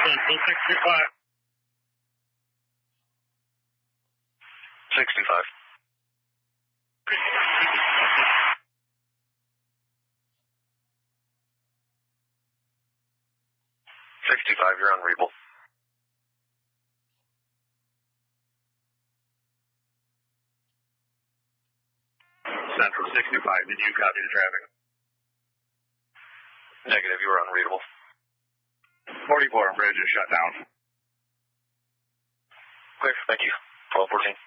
Central 65. 65. 65, you're unreadable. Central 65, did you copy the traffic? Negative, you were unreadable. 44, bridge is shut down. Clear, thank you. 1214.